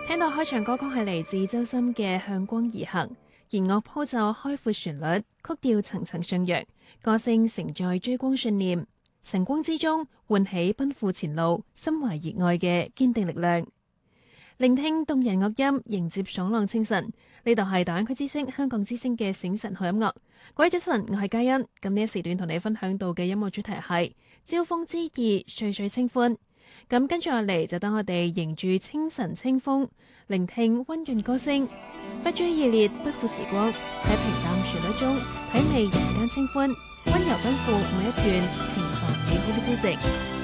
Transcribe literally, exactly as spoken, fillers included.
聽到開場歌曲係嚟自周深嘅《向光而行》，弦樂鋪就開闊旋律，曲調層層上揚，歌聲承載追光信念，晨光之中喚起奔赴前路、心懷熱愛嘅堅定力量。聆聽動人樂音，迎接爽朗清晨。呢度係大灣區之聲、香港之聲嘅醒晨好音樂。各位早晨，我係嘉欣。咁呢一時段同你分享到嘅音樂主題係招風之意，歲歲清歡。咁跟住落嚟就等我哋迎住清晨清風，聆聽溫潤歌聲，不追熱烈，不負時光，喺平淡旋律中體味人間清歡，溫柔奔赴每一段平凡美好嘅朝夕。